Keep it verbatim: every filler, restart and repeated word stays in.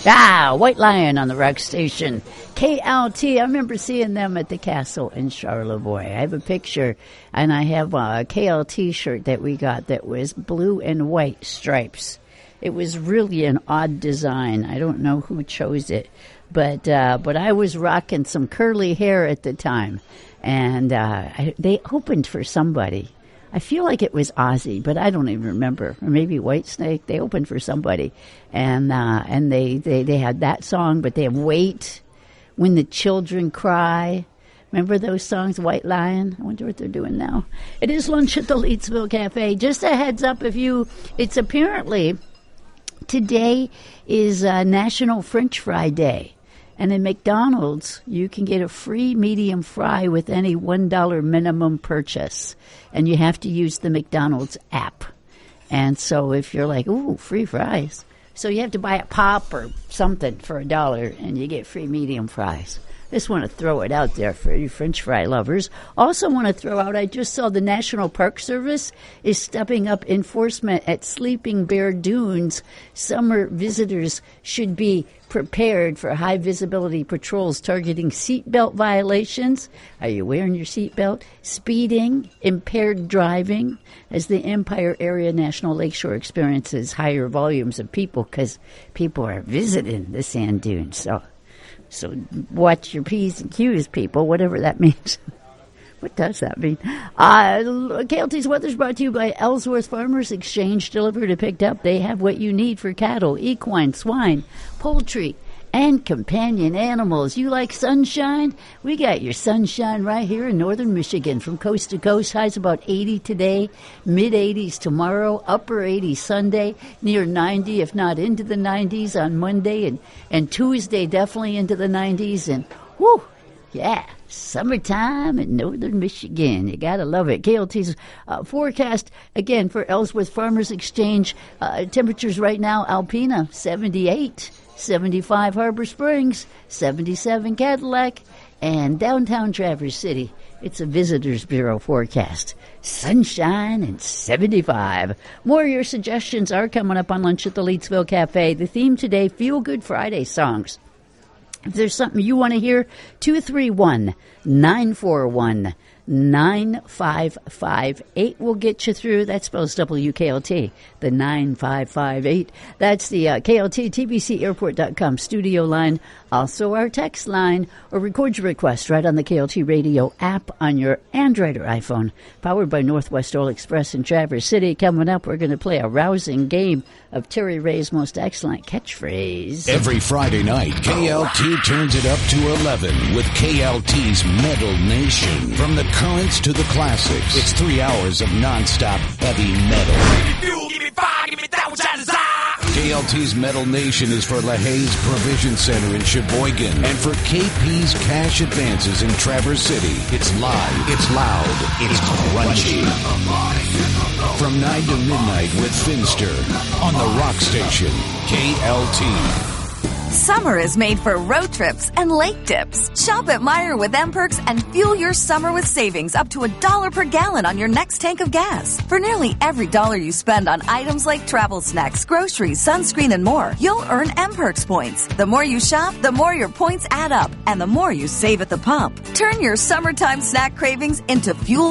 Ah, White Lion on the rock station. K L T, I remember seeing them at the castle in Charlevoix. I have a picture, and I have a K L T shirt that we got that was blue and white stripes. It was really an odd design. I don't know who chose it, but uh, but I was rocking some curly hair at the time, and uh, I, they opened for somebody. I feel like it was Ozzy, but I don't even remember. Or maybe Whitesnake. They opened for somebody, and uh, and they, they, they had that song, but they have Wait, When the Children Cry. Remember those songs, White Lion? I wonder what they're doing now. It is lunch at the Leedsville Cafe. Just a heads up, if you, it's apparently today is uh, National French Fry Day. And in McDonald's, you can get a free medium fry with any one dollar minimum purchase. And you have to use the McDonald's app. And so if you're like, ooh, free fries. So you have to buy a pop or something for a dollar, and you get free medium fries. Just want to throw it out there for you French fry lovers. Also want to throw out, I just saw the National Park Service is stepping up enforcement at Sleeping Bear Dunes. Summer visitors should be prepared for high visibility patrols targeting seatbelt violations. Are you wearing your seatbelt? Speeding, impaired driving, as the Empire Area National Lakeshore experiences higher volumes of people because people are visiting the sand dunes. So So watch your P's and Q's, people, whatever that means. What does that mean? Uh, K L T's weather is brought to you by Ellsworth Farmers Exchange. Delivered and picked up. They have what you need for cattle, equine, swine, poultry, and companion animals. You like sunshine? We got your sunshine right here in northern Michigan. From coast to coast, highs about eighty today, mid-eighties tomorrow, upper eighties Sunday, near ninety, if not into the nineties on Monday, and, and Tuesday definitely into the nineties. And, whoo, yeah, summertime in northern Michigan. You got to love it. K L T's uh, forecast, again, for Ellsworth Farmers Exchange. Uh, temperatures right now, Alpena, seventy-eight. seventy-five Harbor Springs, seventy-seven Cadillac, and downtown Traverse City. It's a Visitors Bureau forecast. Sunshine and seventy-five. More of your suggestions are coming up on Lunch at the Leedsville Cafe. The theme today, Feel Good Friday songs. If there's something you want to hear, two three one, nine four one, nine five five eight will get you through. That spells W K L T, the nine five five eight. That's the uh, K L T T B C airport dot com studio line, also our text line, or record your request right on the K L T radio app on your Android or iPhone, powered by Northwest Oil Express in Traverse City. Coming up, we're going to play a rousing game of Terry Ray's most excellent catchphrase. Every Friday night, K L T turns it up to eleven with K L T's Metal Nation. From the currents to the classics, it's three hours of nonstop heavy metal. K L T's Metal Nation is for LaHaye's Provision Center in Sheboygan and for K P's Cash Advances in Traverse City. It's live, it's loud, it's crunchy. From nine to midnight with Finster on the Rock Station, K L T. Summer is made for road trips and lake dips. Shop at Meijer with M-Perks and fuel your summer with savings up to a dollar per gallon on your next tank of gas. For nearly every dollar you spend on items like travel snacks, groceries, sunscreen, and more, you'll earn M-Perks points. The more you shop, the more your points add up, and the more you save at the pump. Turn your summertime snack cravings into fuel